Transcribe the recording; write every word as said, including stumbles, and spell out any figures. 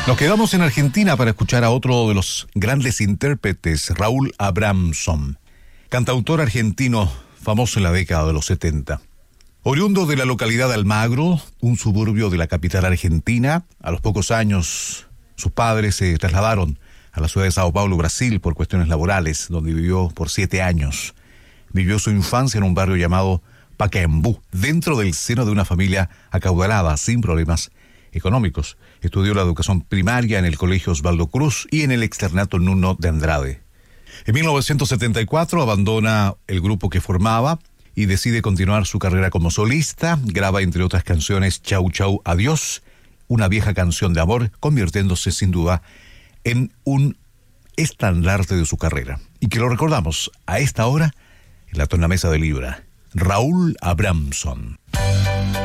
Nos quedamos en Argentina para escuchar a otro de los grandes intérpretes, Raúl Abramson, cantautor argentino famoso en la década de los setenta. Oriundo de la localidad de Almagro, un suburbio de la capital argentina, a los pocos años sus padres se trasladaron a la ciudad de Sao Paulo, Brasil, por cuestiones laborales, donde vivió por siete años. Vivió su infancia en un barrio llamado Pacaembu, dentro del seno de una familia acaudalada, sin problemas económicos. Estudió la educación primaria en el Colegio Osvaldo Cruz y en el Externato Nuno de Andrade. En mil novecientos setenta y cuatro abandona el grupo que formaba y decide continuar su carrera como solista. Graba, entre otras canciones, Chau Chau Adiós, una vieja canción de amor, convirtiéndose sin duda en un estandarte de su carrera. Y que lo recordamos a esta hora en la tornamesa de Libra. Raúl Abramson.